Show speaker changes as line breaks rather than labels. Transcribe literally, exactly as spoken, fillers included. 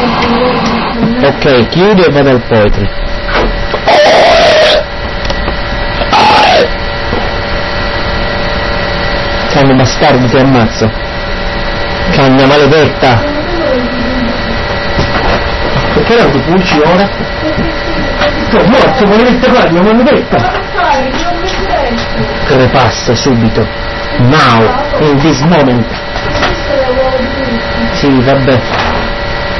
Ok, chiudi e vado al poetry. Canna bastardo, ti ammazzo. Canna maledetta. Perché non ti pulci ora? Sono morto, maledetta canna maledetta. Crepasto subito. Now, in this moment. Sì, vabbè.